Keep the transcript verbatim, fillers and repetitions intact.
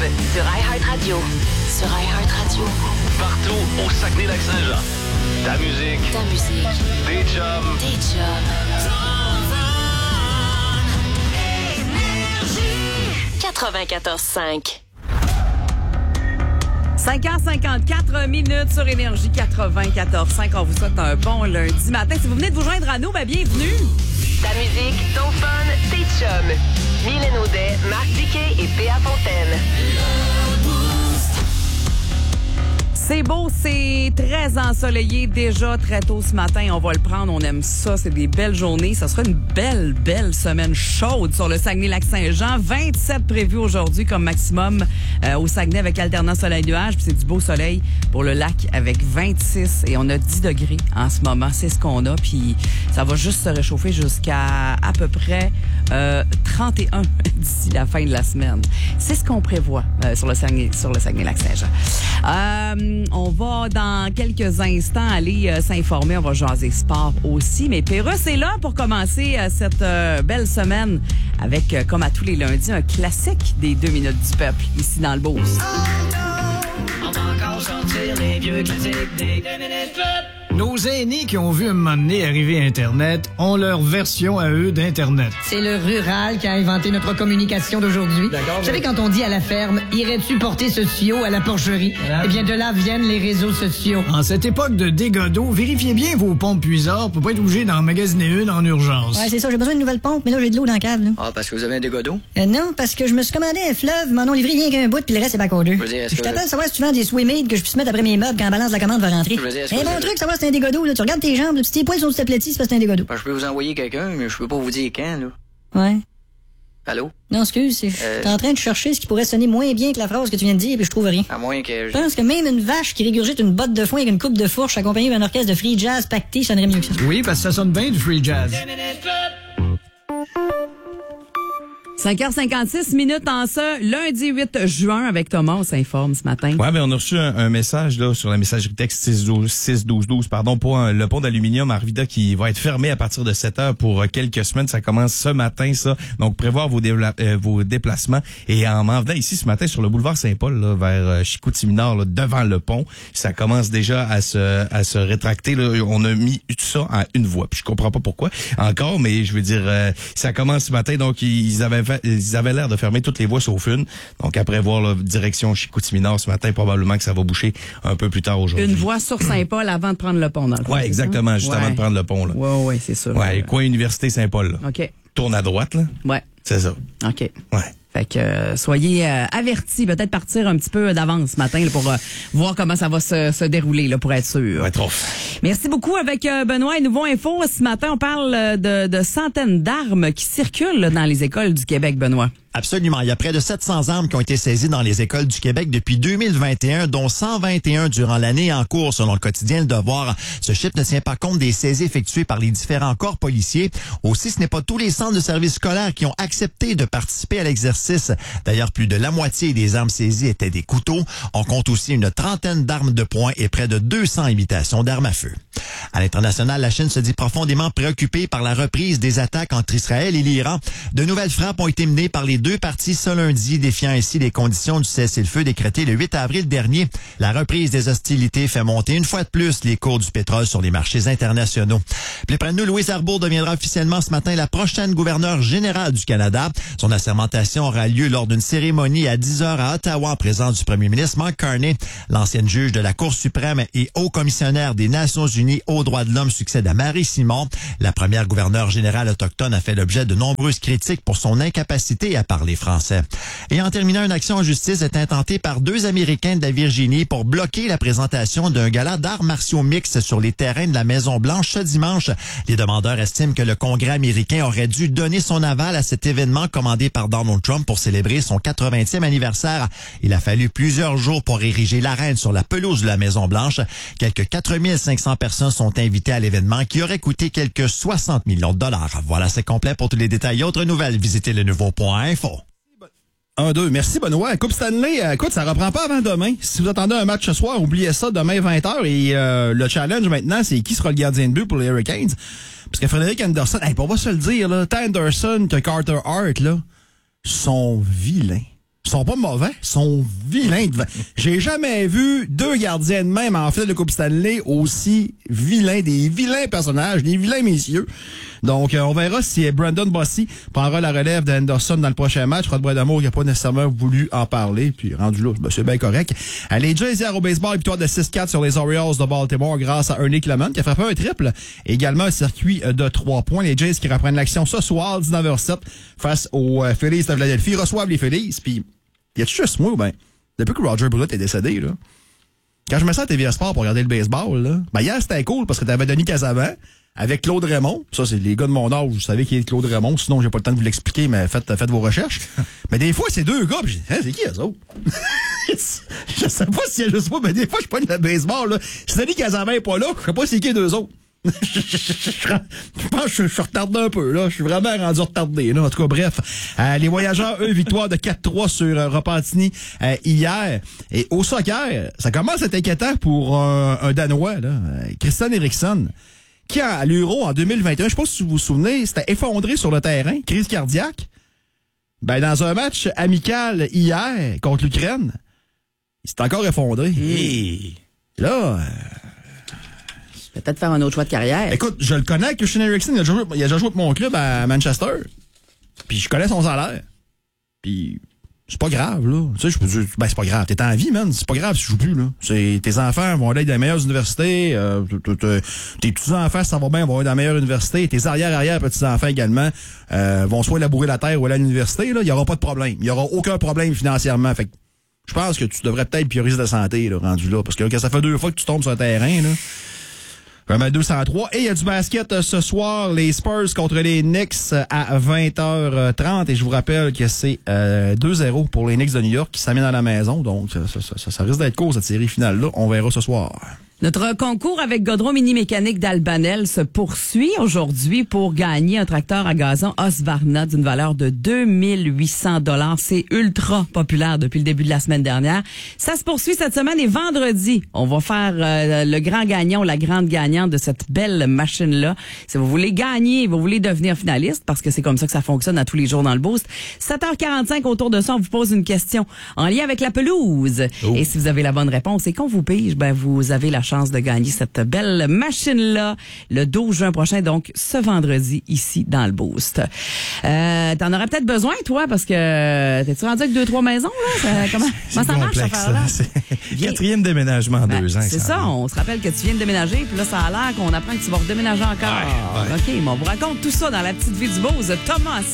sur iHeartRadio. Sur iHeartRadio. Partout au Saguenay-Lac-Saint-Jean. Ta musique. Ta musique. Des chums. Des chums. quatre-vingt-quatorze cinq. cinq heures cinquante-quatre minutes sur Énergie quatre-vingt-quatorze cinq. On vous souhaite un bon lundi matin. Si vous venez de vous joindre à nous, ben bienvenue. Ta musique, ton fun, tes chums. Mylène Audet, Marc Diquet et Péa Fontaine. C'est beau, c'est très ensoleillé déjà très tôt ce matin. On va le prendre, on aime ça. C'est des belles journées. Ça sera une belle, belle semaine chaude sur le Saguenay-Lac-Saint-Jean. vingt-sept prévus aujourd'hui comme maximum euh, au Saguenay avec alternance soleil-nuage. Puis c'est du beau soleil pour le lac avec vingt-six. Et on a dix degrés en ce moment. C'est ce qu'on a. Puis ça va juste se réchauffer jusqu'à à peu près euh, trente et un d'ici la fin de la semaine. C'est ce qu'on prévoit euh, sur le Saguenay, sur le Saguenay-Lac-Saint-Jean. Euh, On va dans quelques instants aller euh, s'informer. On va jaser sport aussi. Mais Pérusse est là pour commencer euh, cette euh, belle semaine avec, euh, comme à tous les lundis, un classique des deux minutes du peuple ici dans le Beauce. On va encore sortir les vieux classiques des deux minutes peuple. Nos aînés qui ont vu un moment donné arriver Internet ont leur version à eux d'Internet. C'est le rural qui a inventé notre communication d'aujourd'hui. D'accord. Vous savez, quand on dit à la ferme, irais-tu porter ce tuyau à la porcherie? Voilà. Eh bien, de là viennent les réseaux sociaux. En cette époque de dégâts d'eau, vérifiez bien vos pompes puisards pour pas être obligé d'en magasiner une en urgence. Ouais, c'est ça, j'ai besoin d'une nouvelle pompe, mais là, j'ai de l'eau dans le cave. Là. Ah, parce que vous avez un dégât d'eau? Euh, non, parce que je me suis commandé un fleuve, m'en ont livré rien qu'un bout, puis le reste, c'est pas cordeux. Je veux dire, est-ce Je que- t'appelle savoir si tu vends des Swimade que je puisse mettre après mes meubles quand la balance de la commande va rentrer. Je veux dire, est-ce que Un vous bon avez- truc, savoir si c'est un dégât d'eau, là. Tu regardes tes jambes, là, si tes poils sont aplatis, c'est parce que c'est un dégât d'eau. Ben, je peux vous envoyer quelqu'un, mais je peux pas vous dire quand, là. Ouais. Allô? Non, excuse, c'est- Euh. t'es en train de chercher ce qui pourrait sonner moins bien que la phrase que tu viens de dire, puis je trouve rien. À moins que Je je... pense que même une vache qui régurgite une botte de foin avec une coupe de fourche accompagnée d'un orchestre de free jazz pacté sonnerait mieux que ça. Oui, parce que ça sonne bien du free jazz. cinq heures cinquante-six minutes en ce lundi huit juin avec Thomas. On s'informe ce matin. Ouais, ben on a reçu un, un message là sur la messagerie texte six douze douze pardon pour un- le pont d'aluminium Arvida qui va être fermé à partir de sept heures pour euh, quelques semaines. Ça commence ce matin, ça. Donc prévoir vos, dévla- euh, vos déplacements. Et en m'en venant ici ce matin sur le boulevard Saint-Paul, là, vers euh, Chicoutimi-Nord, là, devant le pont, ça commence déjà à se à se rétracter. Là. On a mis tout ça en une voie. Puis je comprends pas pourquoi encore, mais je veux dire, euh, ça commence ce matin. Donc ils avaient fait, ils avaient l'air de fermer toutes les voies sauf une. Donc après voir la direction Chicoutimi-Nord ce matin, probablement que ça va boucher un peu plus tard aujourd'hui. Une voie sur Saint-Paul avant de prendre le pont, dans le fond. Ouais, c'est exactement, ça? juste Ouais. avant de prendre le pont là. Ouais, ouais, c'est sûr. Ouais, coin Université Saint-Paul là. OK. Tourne à droite là. Ouais. C'est ça. OK. Ouais. Fait que euh, soyez euh, avertis, peut-être partir un petit peu d'avance ce matin là, pour euh, voir comment ça va se, se dérouler là, pour être sûr. Ouais, trop. Merci beaucoup avec euh, Benoît et Nouveau Info. Ce matin, on parle euh, de, de centaines d'armes qui circulent là, dans les écoles du Québec, Benoît. Absolument. Il y a près de sept cents armes qui ont été saisies dans les écoles du Québec depuis deux mille vingt et un, dont cent vingt et un durant l'année en cours, selon le quotidien Le Devoir. Ce chiffre ne tient pas compte des saisies effectuées par les différents corps policiers. Aussi, ce n'est pas tous les centres de services scolaires qui ont accepté de participer à l'exercice. D'ailleurs, plus de la moitié des armes saisies étaient des couteaux. On compte aussi une trentaine d'armes de poing et près de deux cents imitations d'armes à feu. À l'international, la Chine se dit profondément préoccupée par la reprise des attaques entre Israël et l'Iran. De nouvelles frappes ont été menées par les deux parties ce lundi, défiant ainsi les conditions du cessez-le-feu décrété le huit avril dernier. La reprise des hostilités fait monter une fois de plus les cours du pétrole sur les marchés internationaux. Plus près de nous, Louise Arbour deviendra officiellement ce matin la prochaine gouverneure générale du Canada. Son assermentation aura lieu lors d'une cérémonie à dix heures à Ottawa en présence du premier ministre Mark Carney. L'ancienne juge de la Cour suprême et haut commissionnaire des Nations unies aux droits de l'homme succède à Marie Simon. La première gouverneure générale autochtone a fait l'objet de nombreuses critiques pour son incapacité à parler français. Et en terminant, une action en justice est intentée par deux Américains de la Virginie pour bloquer la présentation d'un gala d'arts martiaux mixtes sur les terrains de la Maison-Blanche ce dimanche. Les demandeurs estiment que le Congrès américain aurait dû donner son aval à cet événement commandé par Donald Trump pour célébrer son quatre-vingtième anniversaire. Il a fallu plusieurs jours pour ériger l'arène sur la pelouse de la Maison-Blanche. Quelques quatre mille cinq cents personnes sont invitées à l'événement qui aurait coûté quelques soixante millions de dollars. Voilà, c'est complet. Pour tous les détails et autres nouvelles, visitez le nouveau point info. Un, deux. Merci, Benoît. Coupe Stanley, euh, écoute, ça reprend pas avant demain. Si vous attendez un match ce soir, oubliez ça, demain vingt heures. Et euh, le challenge maintenant, c'est qui sera le gardien de but pour les Hurricanes. Parce que Frédéric Anderson, hey, on va se le dire, là, t'as Anderson, t'as Carter Hart, là, sont vilains. sont pas mauvais, sont vilains devant. J'ai jamais vu deux gardiens de même en finale de Coupe Stanley aussi vilains, des vilains personnages, des vilains messieurs. Donc, euh, on verra si Brandon Bossy prendra la relève d'Anderson dans le prochain match. Rod Bradamour qui n'a pas nécessairement voulu en parler, puis rendu là, ben, c'est bien correct. Euh, les Jays hier au baseball, victoire de six quatre sur les Orioles de Baltimore grâce à Ernie Clement qui a frappé un triple. Également un circuit de trois points. Les Jays qui reprennent l'action ce soir, dix-neuf heures sept, face aux euh, Phillies de Philadelphie. Ils reçoivent les Phillies, puis y a-tu juste moi, ben, depuis que Roger Brulotte est décédé, là, quand je me sens à T V S Sport pour regarder le baseball, là, ben hier c'était cool parce que t'avais Denis Casavant avec Claude Raymond. Ça, c'est les gars de mon âge, vous savez qui est Claude Raymond, sinon j'ai pas le temps de vous l'expliquer, mais faites, faites vos recherches. Mais des fois, c'est deux gars, pis je dis, hein, c'est qui eux autres? Je sais pas si c'est juste moi, mais des fois, je pogne le baseball, là. Si Denis Casavant est pas là, je sais pas c'est qui deux autres. Je pense que je suis retardé un peu, là. Je suis vraiment rendu retardé, là. En tout cas, bref. Euh, les Voyageurs, eux, victoire de quatre trois sur euh, Repentigny euh, hier. Et au soccer, ça commence à être inquiétant pour euh, un Danois, là, euh, Christian Eriksson, qui, à l'Euro en deux mille vingt et un, je sais pas si vous vous souvenez, s'était effondré sur le terrain, crise cardiaque. Ben, dans un match amical hier contre l'Ukraine, il s'est encore effondré. Et là... Euh, peut-être faire un autre choix de carrière. Écoute, je le connais, Christian Eriksson, il a déjà joué, il a déjà joué pour mon club à Manchester. Puis je connais son salaire. Puis c'est pas grave, là. Tu sais, je peux dire, ben c'est pas grave, t'es en vie, man. C'est pas grave si tu joues plus, là. C'est, tes enfants vont aller dans les meilleures universités. Euh, tes petits-enfants, si ça va bien, vont aller dans les meilleures universités. Tes arrière-arrière-petits-enfants également euh, vont soit labourer la terre ou aller à l'université, là. Il y aura pas de problème. Il y aura aucun problème financièrement. Fait que je pense que tu devrais peut-être prioriser ta santé, là, rendu là. Parce que là, ça fait deux fois que tu tombes sur le terrain, là. Vraiment deux cent trois. Et il y a du basket euh, ce soir, les Spurs contre les Knicks euh, à vingt heures trente. Et je vous rappelle que c'est euh, deux zéro pour les Knicks de New York qui s'amènent à la maison. Donc, ça, ça, ça, ça risque d'être court, cette série finale-là. On verra ce soir. Notre concours avec Godron Mini Mécanique d'Albanel se poursuit aujourd'hui pour gagner un tracteur à gazon Husqvarna d'une valeur de deux mille huit cents dollars. C'est ultra populaire depuis le début de la semaine dernière. Ça se poursuit cette semaine et vendredi, on va faire euh, le grand gagnant ou la grande gagnante de cette belle machine-là. Si vous voulez gagner, vous voulez devenir finaliste, parce que c'est comme ça que ça fonctionne à tous les jours dans le Boost. sept heures quarante-cinq, autour de ça, on vous pose une question en lien avec la pelouse. Oh. Et si vous avez la bonne réponse et qu'on vous pige, ben vous avez la chance de gagner cette belle machine-là le douze juin prochain, donc ce vendredi, ici, dans le Boost. Euh, t'en aurais peut-être besoin, toi, parce que t'es-tu rendu avec deux, trois maisons, là? Ça, comment, comment ça marche, cette affaire-là? C'est quatrième déménagement en ben, deux ans. C'est ça, ça on se rappelle que tu viens de déménager, puis là, ça a l'air qu'on apprend que tu vas redéménager encore. Ouais, ouais. OK, mais on vous raconte tout ça dans la petite vie du Boost. Thomas